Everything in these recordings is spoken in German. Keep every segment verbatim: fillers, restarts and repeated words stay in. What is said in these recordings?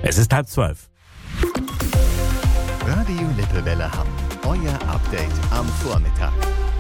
Es ist halb zwölf. Radio Lippewelle Hamm. Euer Update am Vormittag.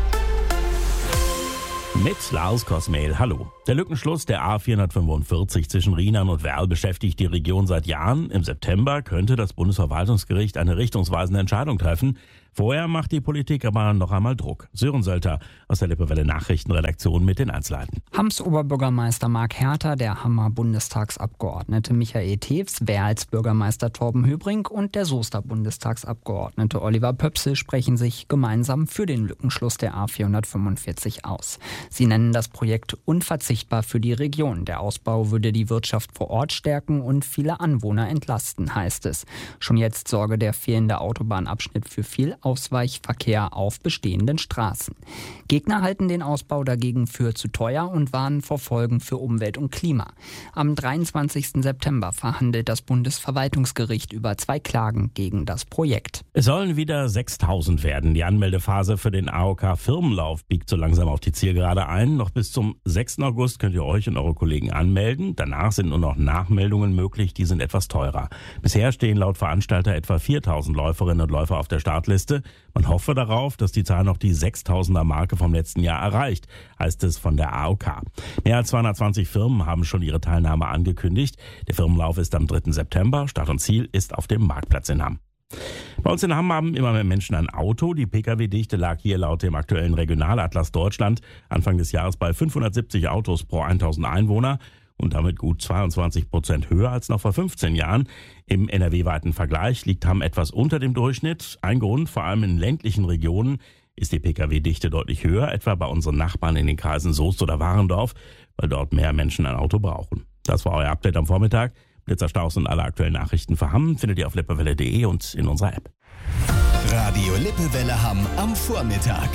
Mit Lars Kosmehl, hallo. Der Lückenschluss der A vierhundertfünfundvierzig zwischen Rheinland und Werl beschäftigt die Region seit Jahren. Im September könnte das Bundesverwaltungsgericht eine richtungsweisende Entscheidung treffen. Vorher macht die Politik aber noch einmal Druck. Sören Sölter aus der Lippewelle Nachrichtenredaktion mit den Einzelheiten. Hamms Oberbürgermeister Marc Herter, der Hammer Bundestagsabgeordnete Michael Tews, Werls Bürgermeister Torben Höbrink und der Soester Bundestagsabgeordnete Oliver Pöpsel sprechen sich gemeinsam für den Lückenschluss der A vierhundertfünfundvierzig aus. Sie nennen das Projekt unverzichtbar für die Region. Der Ausbau würde die Wirtschaft vor Ort stärken und viele Anwohner entlasten, heißt es. Schon jetzt sorge der fehlende Autobahnabschnitt für viel Ausweichverkehr auf bestehenden Straßen. Gegner halten den Ausbau dagegen für zu teuer und warnen vor Folgen für Umwelt und Klima. Am dreiundzwanzigsten September verhandelt das Bundesverwaltungsgericht über zwei Klagen gegen das Projekt. Es sollen wieder sechstausend werden. Die Anmeldefase für den A O K-Firmenlauf biegt so langsam auf die Zielgerade ein. Noch bis zum sechsten August könnt ihr euch und eure Kollegen anmelden. Danach sind nur noch Nachmeldungen möglich, die sind etwas teurer. Bisher stehen laut Veranstalter etwa viertausend Läuferinnen und Läufer auf der Startliste. Man hoffe darauf, dass die Zahl noch die sechstausender Marke vom letzten Jahr erreicht, heißt es von der A O K. Mehr als zweihundertzwanzig Firmen haben schon ihre Teilnahme angekündigt. Der Firmenlauf ist am dritten September. Start und Ziel ist auf dem Marktplatz in Hamm. Bei uns in Hamm haben immer mehr Menschen ein Auto. Die Pkw-Dichte lag hier laut dem aktuellen Regionalatlas Deutschland Anfang des Jahres bei fünfhundertsiebzig Autos pro tausend Einwohner und damit gut zweiundzwanzig Prozent höher als noch vor fünfzehn Jahren. Im N R W-weiten Vergleich liegt Hamm etwas unter dem Durchschnitt. Ein Grund, vor allem in ländlichen Regionen, ist die Pkw-Dichte deutlich höher, etwa bei unseren Nachbarn in den Kreisen Soest oder Warendorf, weil dort mehr Menschen ein Auto brauchen. Das war euer Update am Vormittag. Blitzerstaus und alle aktuellen Nachrichten für Hamm findet ihr auf lippewelle punkt de und in unserer App. Radio Lippewelle Hamm am Vormittag.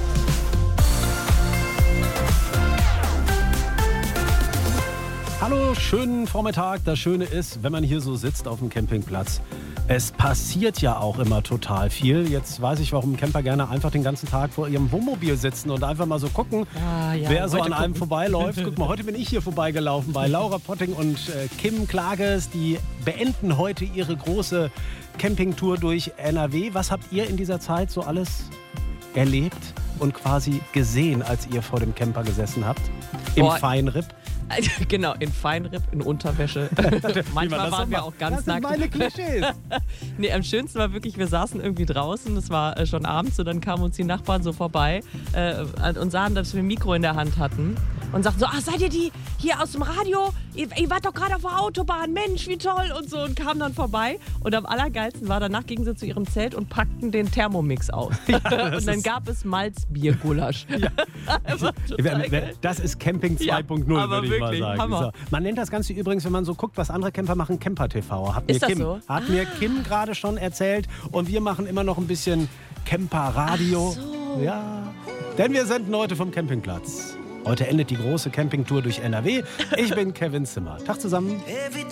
Hallo, schönen Vormittag. Das Schöne ist, wenn man hier so sitzt auf dem Campingplatz, es passiert ja auch immer total viel. Jetzt weiß ich, warum Camper gerne einfach den ganzen Tag vor ihrem Wohnmobil sitzen und einfach mal so gucken, ah, ja, wer so an einem gucken. vorbeiläuft. Guck mal, heute bin ich hier vorbeigelaufen bei Laura Potting und äh, Kim Klages. Die beenden heute ihre große Campingtour durch N R W. Was habt ihr in dieser Zeit so alles erlebt und quasi gesehen, als ihr vor dem Camper gesessen habt? Im Boah. Feinripp? Genau, in Feinripp, in Unterwäsche. Manchmal waren wir auch ganz das nackt. Das sind meine Klischees. Nee, am schönsten war wirklich, wir saßen irgendwie draußen, es war äh, schon abends und dann kamen uns die Nachbarn so vorbei äh, und sahen, dass wir ein Mikro in der Hand hatten und sagten so, ach, seid ihr die hier aus dem Radio? Ihr, ihr wart doch gerade auf der Autobahn, Mensch, wie toll und so, und kamen dann vorbei. Und am allergeilsten war, danach gingen sie zu ihrem Zelt und packten den Thermomix aus. Ja, und dann gab es Malzbiergulasch. Ja. Das ist Camping zwei Punkt null, ja, würde ich wirklich, mal sagen. Hammer. So. Man nennt das Ganze übrigens, wenn man so guckt, was andere Camper machen, Camper-T V. Hat mir ist das Kim, so? Hat ah. mir Kim gerade schon erzählt. Und wir machen immer noch ein bisschen Camper-Radio. So. Ja, denn wir senden heute vom Campingplatz. Heute endet die große Campingtour durch N R W. Ich bin Kevin Zimmer. Tag zusammen.